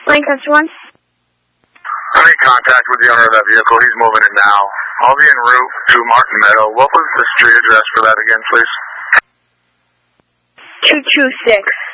Lancaster 1. I'm in contact with the owner of that vehicle. He's moving it now. I'll be en route to Martin Meadow. What was the street address for that again, please? 226.